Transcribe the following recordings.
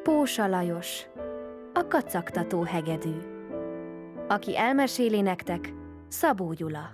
Pósa Lajos, a kacagtató hegedű. Aki elmeséli nektek, Szabó Gyula.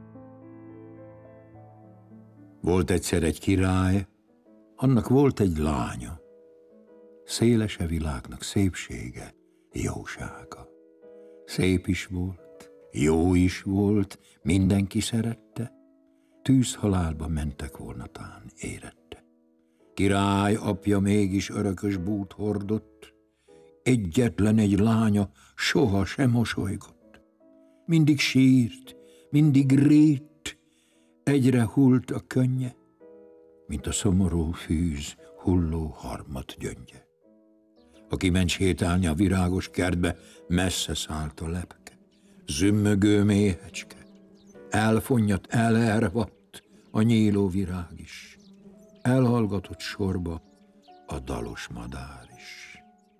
Volt egyszer egy király, annak volt egy lánya. Szélese világnak szépsége, jósága. Szép is volt, jó is volt, mindenki szerette, tűzhalálba mentek volna tán érette. Király apja mégis örökös bút hordott, egyetlen egy lánya soha sem mosolygott. Mindig sírt, mindig rét, egyre hullt a könnye, mint a szomorú fűz hulló harmat gyöngye. Aki ment sétálni a virágos kertbe, messze szállt a lepke, zümmögő méhecske, elfonnyat, elervadt a nyíló virág is, elhallgatott sorba a dalos madár is.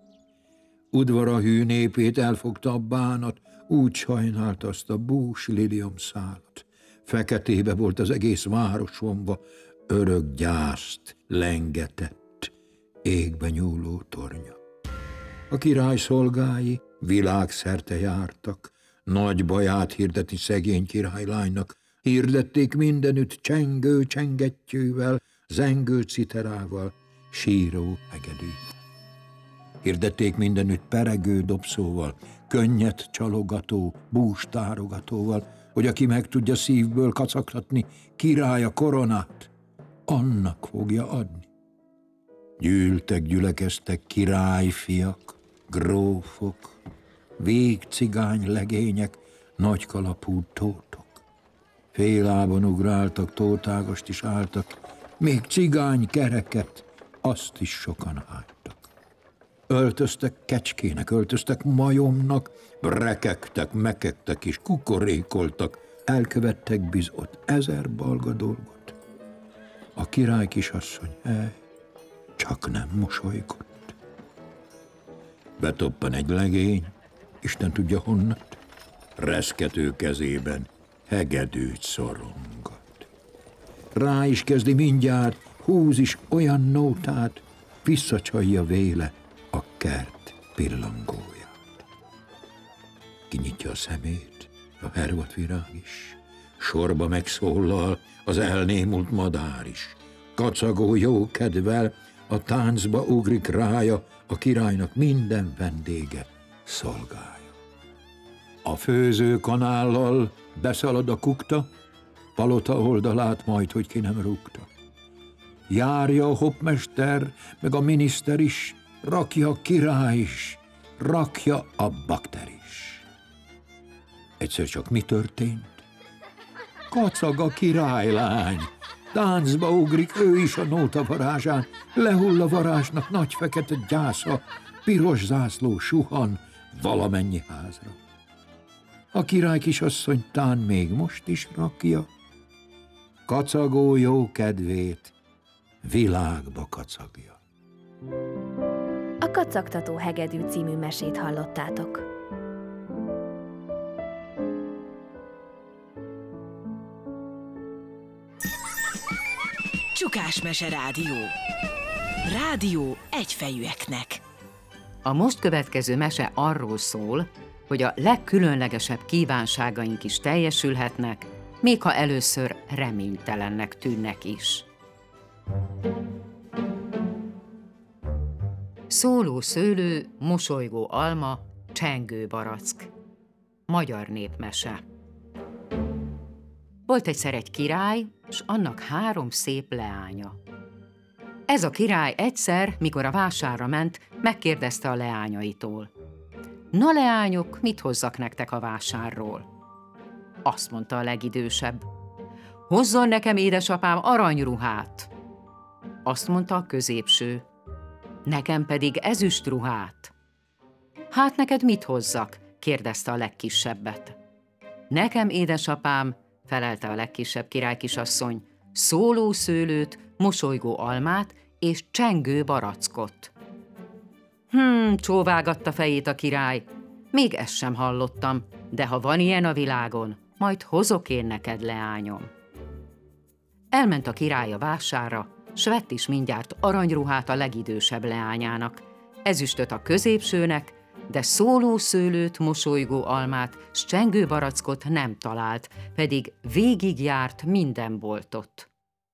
Udvara hű népét elfogta a bánat, úgy sajnálta azt a bús liliomszálat. Feketébe volt az egész városomba, örök gyászt lengetett égbe nyúló tornya. A király szolgái világszerte jártak, nagy baját hirdeti szegény királylánynak, hirdették mindenütt csengő csengettyűvel, zengő citerával, síró hegedűvel. Hirdették mindenütt peregő dobszóval, könnyet csalogató, bústárogatóval, hogy aki meg tudja szívből kacagtatni királya koronát, annak fogja adni. Gyűltek, gyülekeztek királyfiak, grófok, végcigány legények, nagykalapú tótok. Félában ugráltak, tótágast is álltak, még cigány kereket, azt is sokan hagytak. Öltöztek kecskének, öltöztek majomnak, rekegtek, mekegtek és kukorékoltak, elkövettek bizot 1000 balga dolgot. A király kisasszony, csak nem mosolygott. Betoppan egy legény, Isten tudja honnat, reszkető kezében hegedűt szorongat. Rá is kezdi mindjárt, húz is olyan nótát, visszacsalja véle a kert pillangóját. Kinyitja a szemét, a hervadt virág is, sorba megszólal az elnémult madár is. Kacagó jókedvel a táncba ugrik rája, a királynak minden vendége, szolgája. A főző kanállal beszalad a kukta, palota oldalát majd, hogy ki nem rúgta. Járja a hoppmester, meg a miniszter is, rakja a király is, rakja a bakter is. Egyszer csak mi történt? Kacag a királylány, táncba ugrik ő is a nóta varázsán, lehull a varázsnak nagy fekete gyásza, piros zászló suhan valamennyi házra. A király kisasszony tán még most is rakja, kacagó jó kedvét világba kacagja. A Kacagtató hegedű című mesét hallottátok. Csukásmese Rádió. Rádió egyfejűeknek. A most következő mese arról szól, hogy a legkülönlegesebb kívánságaink is teljesülhetnek, még ha először reménytelennek tűnnek is. Szóló szőlő, mosolygó alma, csengő barack. Magyar népmese. Volt egyszer egy király, s annak 3 szép leánya. Ez a király egyszer, mikor a vásárra ment, megkérdezte a leányaitól: Na leányok, mit hozzak nektek a vásárról? Azt mondta a legidősebb: Hozzon nekem édesapám aranyruhát. Azt mondta a középső: Nekem pedig ezüstruhát. Hát neked mit hozzak? Kérdezte a legkisebbet. Nekem, édesapám, felelte a legkisebb királykisasszony, szőlőt, mosolygó almát és csengő barackot. Csóválgatta fejét a király. Még ezt sem hallottam, de ha van ilyen a világon, majd hozok én neked, leányom. Elment a király a vásárra, s vett is mindjárt aranyruhát a legidősebb leányának. ezüstöt a középsőnek, de szőlőt, mosolygó almát s csengő barackot nem talált, pedig végigjárt minden boltot.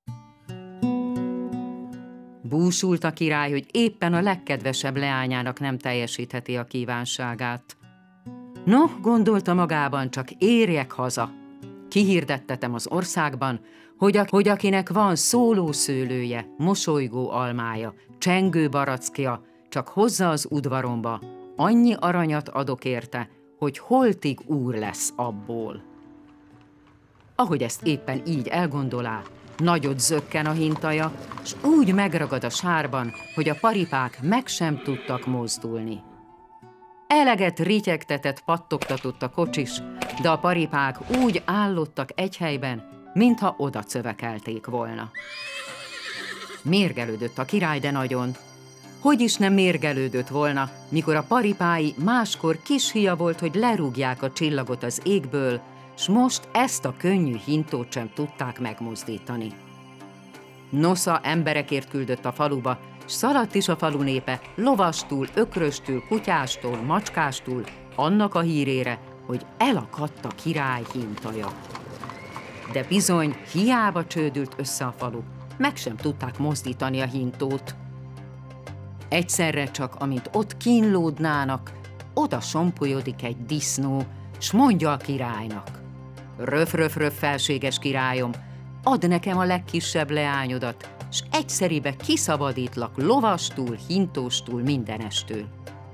Búsult a király, hogy éppen a legkedvesebb leányának nem teljesítheti a kívánságát. No, gondolta magában, csak érjek haza. Kihirdettetem az országban, hogy akinek van szőlője, mosolygó almája, csengő barackja, csak hozza az udvaromba, annyi aranyat adok érte, hogy holtig úr lesz abból. Ahogy ezt éppen így elgondolá, nagyot zökken a hintaja, s úgy megragad a sárban, hogy a paripák meg sem tudtak mozdulni. Eleget rityegtetett, pattogtatott a kocsis, de a paripák úgy állottak egy helyben, mintha oda cövekelték volna. Mérgelődött a király, de nagyon. Hogy is nem mérgelődött volna, mikor a paripái máskor kis hülye volt, hogy lerúgják a csillagot az égből, s most ezt a könnyű hintót sem tudták megmozdítani. Nosza emberekért küldött a faluba, s szaladt is a falu népe, lovastól, ökröstől, kutyástól, macskástól, annak a hírére, hogy elakadt a király hintaja. De bizony hiába csődült össze a falu, meg sem tudták mozdítani a hintót. Egyszerre csak, amint ott kínlódnának, oda sompolyodik egy disznó, s mondja a királynak: Röf, röf, röf, felséges királyom, add nekem a legkisebb leányodat, s egyszeribe kiszabadítlak lovastól, hintóstól, mindenestől.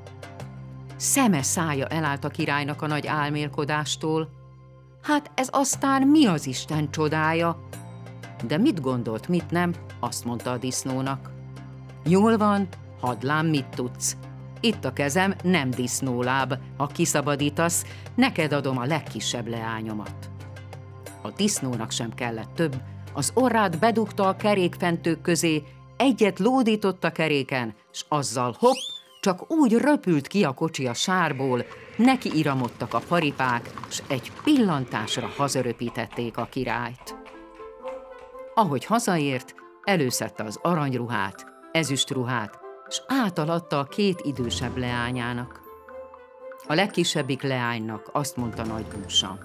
Szeme szája elállt a királynak a nagy álmélkodástól. Hát ez aztán mi az Isten csodája? De mit gondolt, mit nem, azt mondta a disznónak. Jól van, hadd lám, mit tudsz. Itt a kezem, nem disznóláb, ha kiszabadítasz, neked adom a legkisebb leányomat. A disznónak sem kellett több, az orrát bedugta a kerékfentők közé, egyet lódított a keréken, s azzal hopp, csak úgy röpült ki a kocsi a sárból, neki iramodtak a paripák, s egy pillantásra hazaröpítették a királyt. Ahogy hazaért, előszedte az aranyruhát, ezüstruhát, s átalatta a két idősebb leányának. A legkisebbik leánynak azt mondta nagybúsan: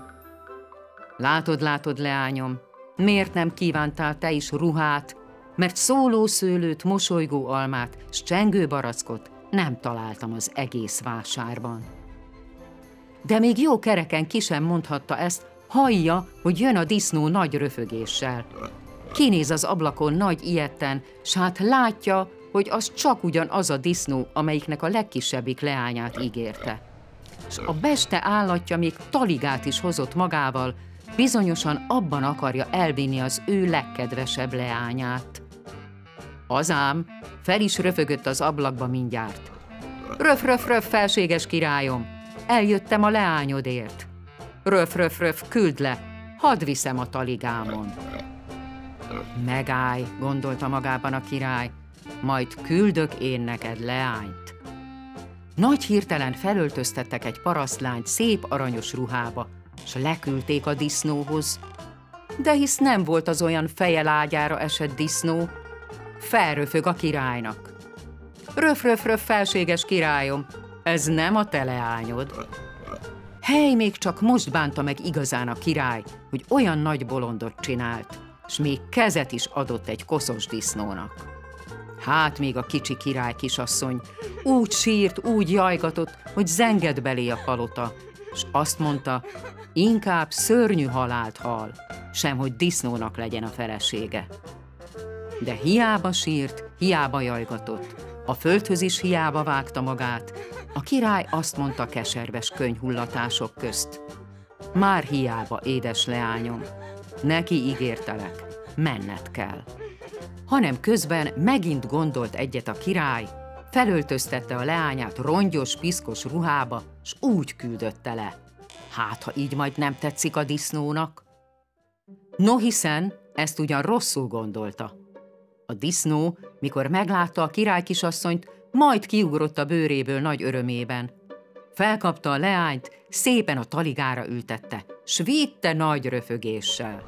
Látod, leányom, miért nem kívántál te is ruhát, mert szőlőt, mosolygó almát, s csengő barackot nem találtam az egész vásárban. De még jó kereken ki sem mondhatta ezt, hallja, hogy jön a disznó nagy röfögéssel. Kinéz az ablakon nagy ijedten, s hát látja, hogy az csak ugyanaz a disznó, amelyiknek a legkisebbik leányát ígérte. S a beste állatja még taligát is hozott magával, bizonyosan abban akarja elvinni az ő legkedvesebb leányát. Azám, fel is röfögött az ablakba mindjárt. Röf, röf, röf, felséges királyom, eljöttem a leányodért. Röf, röf, röf, küldd le, hadd viszem a taligámon. Megállj, gondolta magában a király, majd küldök én neked leányt. Nagy hirtelen felöltöztettek egy parasztlányt szép aranyos ruhába, s leküldték a disznóhoz. De hisz nem volt az olyan feje lágyára esett disznó. Felröfög a királynak. Röf, röf, röf, felséges királyom, ez nem a te leányod. Hely, még csak most bánta meg igazán a király, hogy olyan nagy bolondot csinált, s még kezet is adott egy koszos disznónak. Hát még a kicsi király kisasszony úgy sírt, úgy jajgatott, hogy zengett belé a palota, s azt mondta, inkább szörnyű halált hal, sem hogy disznónak legyen a felesége. De hiába sírt, hiába jajgatott, a földhöz is hiába vágta magát, a király azt mondta keserves könyhullatások közt: Már hiába, édes leányom, neki ígértelek, menned kell. Hanem közben megint gondolt egyet a király, felöltöztette a leányát rongyos, piszkos ruhába, s úgy küldötte le. Hát, ha így majd nem tetszik a disznónak? No, hiszen ezt ugyan rosszul gondolta. A disznó, mikor meglátta a király kisasszonyt, majd kiugrott a bőréből nagy örömében. Felkapta a leányt, szépen a taligára ültette, s vitte nagy röfögéssel.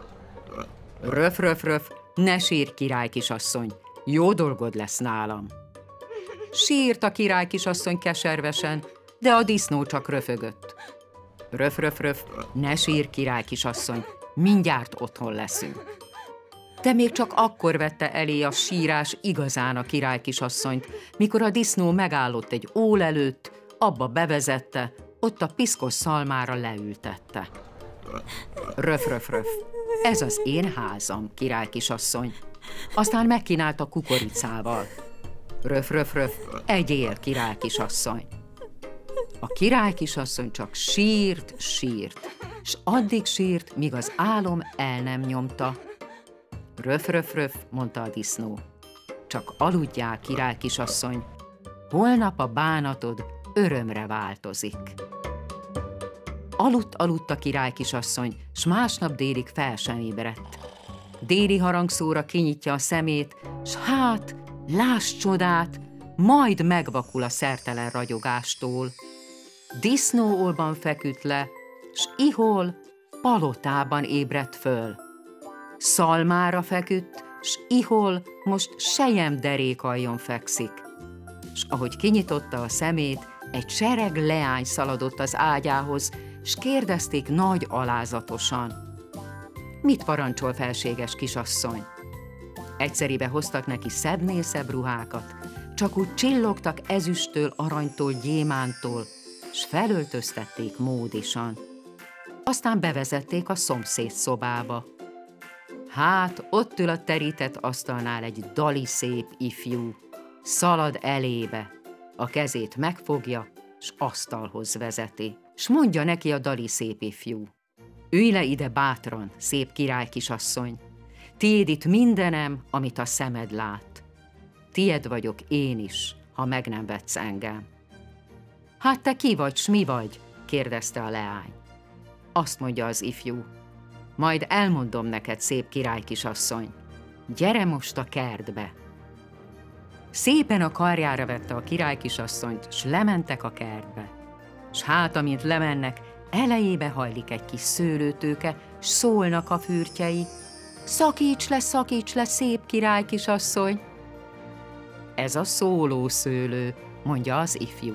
Röf, röf, röf, ne sírj, király kisasszony, jó dolgod lesz nálam. Sírt a király kisasszony keservesen, de a disznó csak röfögött. Röf, röf, röf, ne sír, király kisasszony, mindjárt otthon leszünk. De még csak akkor vette elé a sírás igazán a király kisasszonyt, mikor a disznó megállott egy ól előtt, abba bevezette, ott a piszkos szalmára leültette. Röf, röf, röf, ez az én házam, király kisasszony. Aztán megkínálta kukoricával. Röf, röf, röf, egyél, király kisasszony. A király kisasszony csak sírt, s addig sírt, míg az álom el nem nyomta. Röf, röf, röf, mondta a disznó. Csak aludjál, király kisasszony, holnap a bánatod örömre változik. Aludt a király kisasszony, s másnap délig fel sem ébredt. Déli harangszóra kinyitja a szemét, s hát, láss csodát, majd megvakul a szertelen ragyogástól. Disznóolban feküdt le, s ihol palotában ébredt föl. Szalmára feküdt, s ihol most selyemderékaljon fekszik. S ahogy kinyitotta a szemét, egy sereg leány szaladott az ágyához, s kérdezték nagy alázatosan. Mit parancsol, felséges kisasszony? Egyszeribe hoztak neki szebbnél szebb ruhákat, csak úgy csillogtak ezüsttől, aranytól, gyémántól, s felöltöztették módisan. Aztán bevezették a szomszéd szobába. Hát ott ül a terített asztalnál egy dali szép ifjú, szalad elébe, a kezét megfogja, s asztalhoz vezeti. S mondja neki a dali szép ifjú: ülj le ide bátran, szép király kisasszony, tiéd itt mindenem, amit a szemed lát. Tied vagyok én is, ha meg nem vetsz engem. Hát te ki vagy, s mi vagy? kérdezte a leány. Azt mondja az ifjú: majd elmondom neked, szép király kisasszony, gyere most a kertbe. Szépen a karjára vette a király kisasszonyt, s lementek a kertbe. S hát, amint lemennek, elejébe hajlik egy kis szőlőtőke, s szólnak a fürtjei: szakíts le, szép király kisasszony! Ez a szólószőlő, mondja az ifjú.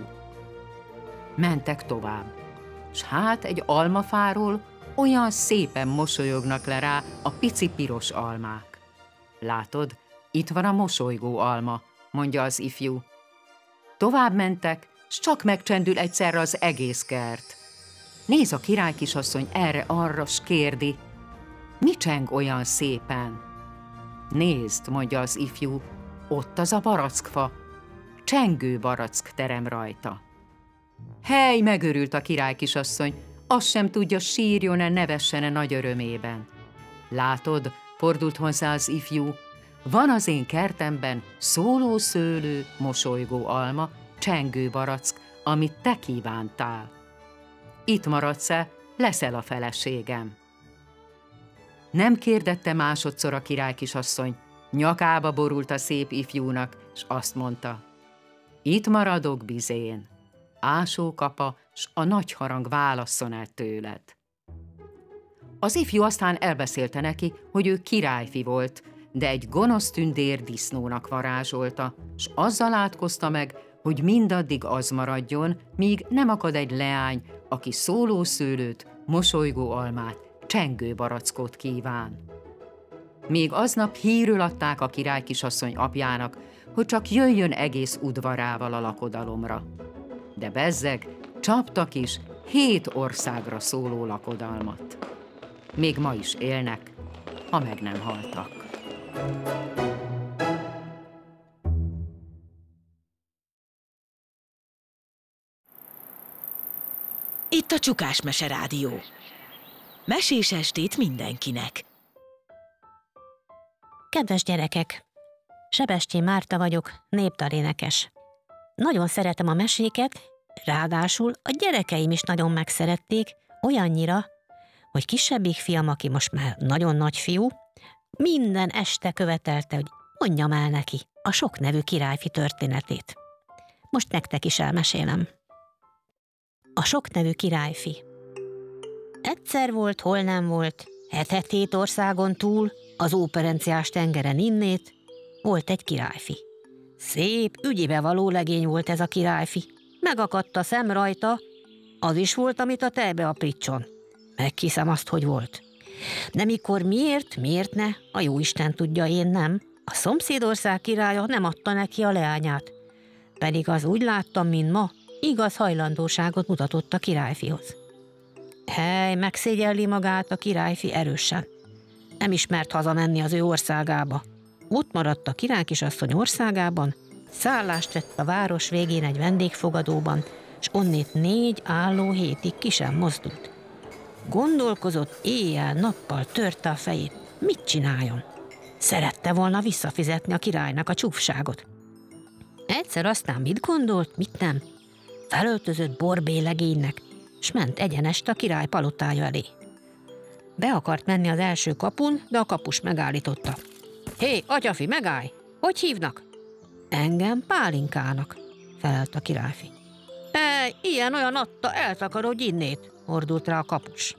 Mentek tovább, s hát egy almafáról olyan szépen mosolyognak le rá a pici piros almák. Látod, itt van a mosolygó alma, mondja az ifjú. Tovább mentek, s csak megcsendül egyszerre az egész kert. Néz a király kisasszony erre-arra, s kérdi: mi cseng olyan szépen? Nézd, mondja az ifjú, ott az a barackfa, csengő barack terem rajta. Hely, megörült a király kisasszony, azt sem tudja, sírjon-e, nevessen-e nagy örömében. Látod, fordult hozzá az ifjú, van az én kertemben szólószőlő, mosolygó alma, csengő barack, amit te kívántál. Itt maradsz-e, leszel a feleségem. Nem kérdette másodszor a király kisasszony, nyakába borult a szép ifjúnak, s azt mondta: itt maradok bizén, ásókapa, s a nagy harang válasszon el tőled. Az ifjú aztán elbeszélte neki, hogy ő királyfi volt, de egy gonosz tündér disznónak varázsolta, s azzal átkozta meg, hogy mindaddig az maradjon, míg nem akad egy leány, aki szólószőlőt, mosolygó almát, csengő barackot kíván. Még aznap hírül adták a király kisasszony apjának, hogy csak jöjjön egész udvarával a lakodalomra. De bezzeg, csaptak is 7 országra szóló lakodalmat. Még ma is élnek, ha meg nem haltak. Itt a Csukás Mese Rádió. Mesés estét mindenkinek. Kedves gyerekek! Sebestyén Márta vagyok, népdalénekes. Nagyon szeretem a meséket, ráadásul a gyerekeim is nagyon megszerették, olyannyira, hogy kisebbik fiam, aki most már nagyon nagy fiú, minden este követelte, hogy mondjam el neki a sok nevű királyfi történetét. Most nektek is elmesélem. A sok nevű királyfi. Egyszer volt, hol nem volt, 7 országon túl, az óperenciás tengeren innét, volt egy királyfi. Szép, ügyibe való legény volt ez a királyfi. Megakadt a szem rajta, az is volt, amit a tejbe aprítson. Meghiszem azt, hogy volt. De mikor miért ne, a jóisten tudja, én nem. A szomszédország királya nem adta neki a leányát. Pedig az úgy láttam, mint ma, igaz hajlandóságot mutatott a királyfihoz. Hely, megszégyelli magát a királyfi erősen. Nem ismert hazamenni az ő országába. Ott maradt a királykisasszony országában, szállást vett a város végén egy vendégfogadóban, s onnét 4 álló hétig ki sem mozdult. Gondolkozott, éjjel-nappal törte a fejét. Mit csináljon? Szerette volna visszafizetni a királynak a csúfságot. Egyszer aztán mit gondolt, mit nem? Felöltözött borbélegénynek, s ment egyenest a király palotája elé. Be akart menni az első kapun, de a kapus megállította. Hé, atyafi, megállj! Hogy hívnak? Engem Pálinkának, felelt a királyfi. Ilyen-olyan adta, eltakarodj innét, ordult rá a kapus.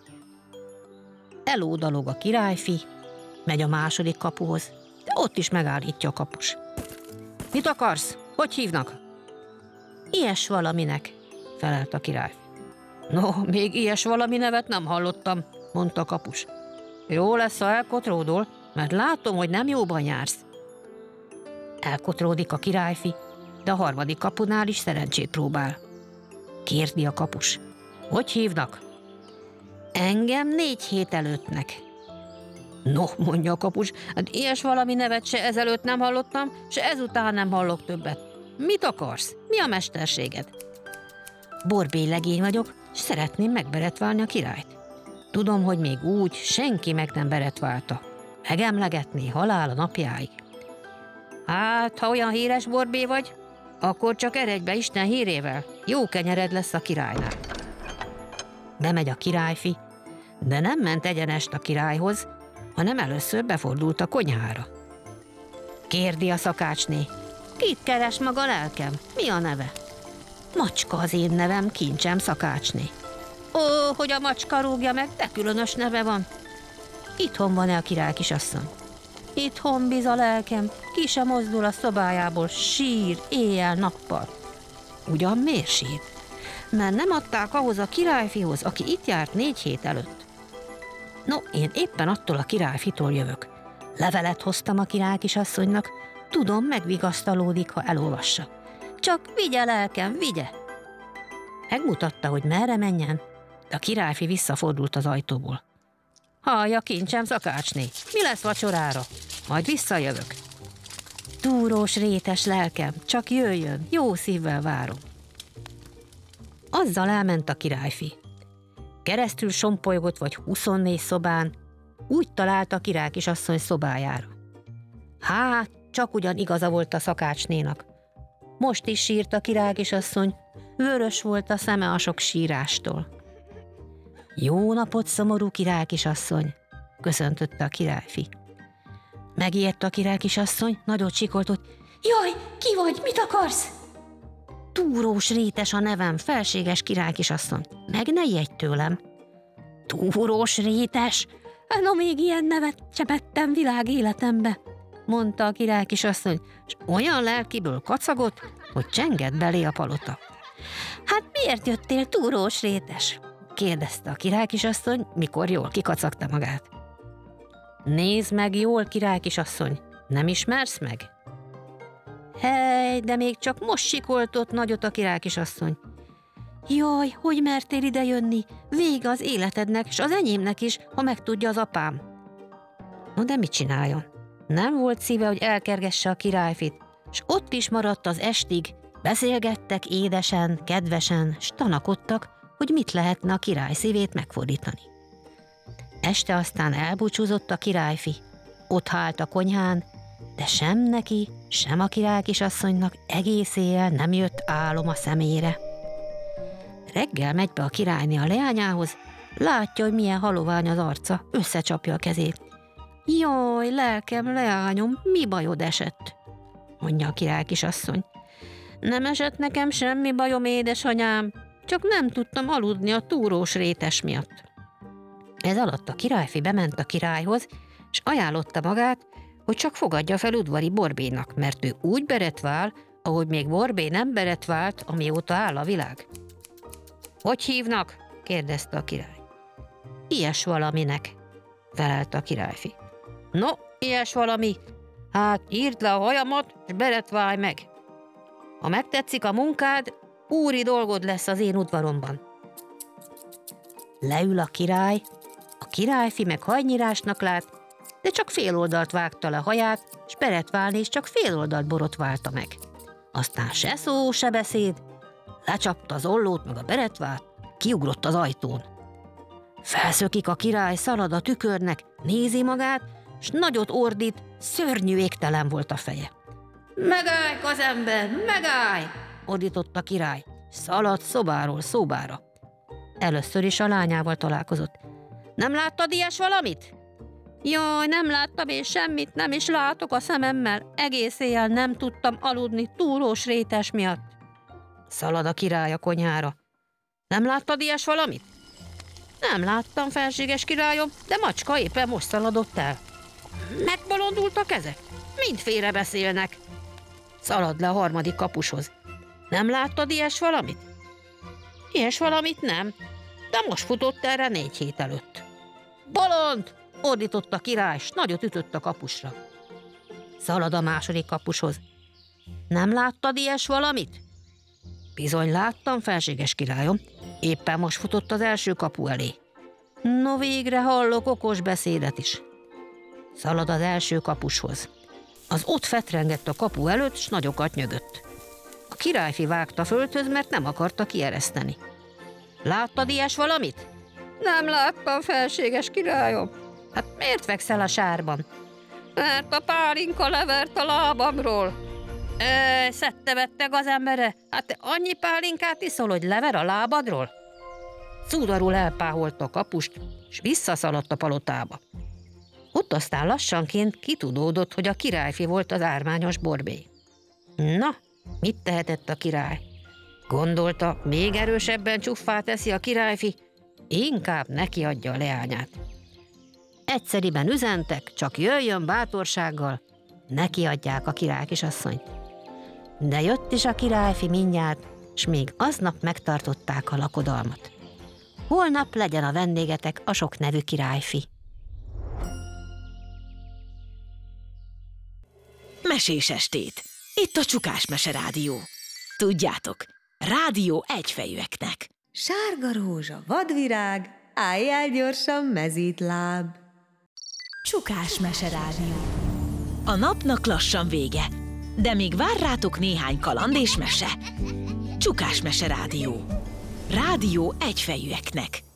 Elódalog a királyfi, megy a második kapuhoz, de ott is megállítja a kapus. Mit akarsz? Hogy hívnak? Ilyes valaminek, felelt a királyfi. No, még ilyes valami nevet nem hallottam, mondta a kapus. Jó lesz, ha elkotródol, mert látom, hogy nem jóban jársz. Elkotródik a királyfi, de a harmadik kapunál is szerencsét próbál. Kérdi a kapus. Hogy hívnak? Engem 4 hét előttnek. No, mondja a kapus, hát ilyes valami nevet se ezelőtt nem hallottam, se ezután nem hallok többet. Mit akarsz? Mi a mesterséged? Borbélegény vagyok, és szeretném megberetválni a királyt. Tudom, hogy még úgy senki meg nem beretválta. Megemlegetné halála napjáig. Hát, ha olyan híres borbé vagy, akkor csak eredj be Isten hírével. Jó kenyered lesz a királynál. Bemegy a királyfi, de nem ment egyenest a királyhoz, hanem először befordult a konyhára. Kérdi a szakácsné. Kit keres maga lelkem? Mi a neve? Macska az én nevem, kincsem szakácsné. Ó, hogy a macska rúgja meg, de különös neve van. Itthon van-e a királykisasszony? Itthon biz a lelkem, ki sem mozdul a szobájából, sír éjjel-nappal. Ugyan miért sír? Mert nem adták ahhoz a királyfihoz, aki itt járt 4 hét előtt. No, én éppen attól a királyfitól jövök. Levelet hoztam a királykisasszonynak, tudom, megvigasztalódik, ha elolvassa. Csak vigye, lelkem, vigye! Megmutatta, hogy merre menjen, de a királyfi visszafordult az ajtóból. Hallja, kincsem, szakácsné, mi lesz vacsorára? Majd visszajövök. Túrós rétes lelkem, csak jöjjön, jó szívvel várom. Azzal elment a királyfi. Keresztül sompolygott vagy 24 szobán, úgy találta a királykisasszony szobájára. Hát, csak ugyan igaza volt a szakácsnénak. Most is sírt a királykisasszony, vörös volt a szeme a sok sírástól. Jó napot, szomorú királykisasszony, köszöntötte a királyfi. Megijedt a királykisasszony, nagyot sikoltott. Jaj, ki vagy, mit akarsz? Túrós rétes a nevem, felséges királykisasszony. Meg ne ijedj tőlem. Túrós rétes? No, még ilyen nevet csepettem világ életembe, mondta a királykisasszony, és olyan lelkiből kacagott, hogy csengett belé a palota. Hát miért jöttél, túrós rétes? Kérdezte a királykisasszony, mikor jól kikacagta magát. Nézd meg jól, királykisasszony, nem ismersz meg? Hely, de még csak most sikoltott nagyot a királykisasszony. Jaj, hogy mertél ide jönni? Vége az életednek, s az enyémnek is, ha megtudja az apám. No, de mit csináljon? Nem volt szíve, hogy elkergesse a királyfit, s ott is maradt az estig, beszélgettek édesen, kedvesen, s tanakodtak, hogy mit lehetne a király szívét megfordítani. Este aztán elbúcsúzott a királyfi, ott hált a konyhán, de sem neki, sem a királykisasszonynak egész éjjel nem jött álom a szemére. Reggel megy be a királyné a leányához, látja, hogy milyen halovány az arca, összecsapja a kezét. Jaj, lelkem, leányom, mi bajod esett? Mondja a királykisasszony. Nem esett nekem semmi bajom, édesanyám, csak nem tudtam aludni a túrós rétes miatt. Ez alatt a királyfi bement a királyhoz, és ajánlotta magát, hogy csak fogadja fel udvari Borbénak, mert ő úgy beretvál, ahogy még Borbé nem beretvált, amióta áll a világ. Hogy hívnak? kérdezte a király. Ilyes valaminek, felelte a királyfi. No, ilyes valami, hát írd le a hajamat, és beretválj meg. Ha megtetszik a munkád, úri dolgod lesz az én udvaromban. Leül a királyfi meg hajnyírásnak lát, de csak fél oldalt vágta le haját, s beretválni is csak fél oldalt borotválta meg. Aztán se szó, se beszéd, lecsapta az ollót meg a beretvált, kiugrott az ajtón. Felszökik a király, szalad a tükörnek, nézi magát, s nagyot ordít, szörnyű égtelen volt a feje. Megállj, gazember, megállj! Ordított a király, szaladt szobáról szobára. Először is a lányával találkozott. Nem láttad ilyes valamit? Jaj, nem láttam én semmit, nem is látok a szememmel. Egész éjjel nem tudtam aludni túlós rétes miatt. Szalad a király a konyhára. Nem láttad ilyes valamit? Nem láttam, felséges királyom, de macska éppen most szaladott el. Megbolondultak ezek? Mind félre beszélnek. Szalad le a harmadik kapushoz. Nem láttad ilyes valamit? Ilyes valamit nem, de most futott erre 4 hét előtt. Bolond! Ordított a király, s nagyot ütött a kapusra. Szalad a második kapushoz. Nem láttad ilyes valamit? Bizony láttam, felséges királyom. Éppen most futott az első kapu elé. No, végre hallok okos beszédet is. Szalad az első kapushoz. Az ott fetrengett a kapu előtt, s nagyokat nyögött. A királyfi vágta földhöz, mert nem akarta kiereszteni. Láttad ilyes valamit? Nem láttam, felséges királyom. Hát miért fekszel a sárban? Mert a pálinka levert a lábamról. Szedte-vette gazembere? Hát te annyi pálinkát iszol, hogy lever a lábadról? Cúdarul elpáholta a kapust, s visszaszaladt a palotába. Ott aztán lassanként kitudódott, hogy a királyfi volt az ármányos Borbé. Na, mit tehetett a király? Gondolta, még erősebben csuffá teszi a királyfi, inkább nekiadja a leányát. Egyszeriben üzentek, csak jöjjön bátorsággal, nekiadják a királykisasszonyt. De jött is a királyfi mindjárt, s még aznap megtartották a lakodalmat. Holnap legyen a vendégetek a sok nevű királyfi. Mesés estét! Itt a Csukás Mese Rádió. Tudjátok, rádió egyfejűeknek. Sárga rózsa, vadvirág, álljál gyorsan, mezítláb. Csukás Mese Rádió. A napnak lassan vége, de még vár rátok néhány kaland és mese. Csukás Mese Rádió. Rádió egyfejűeknek.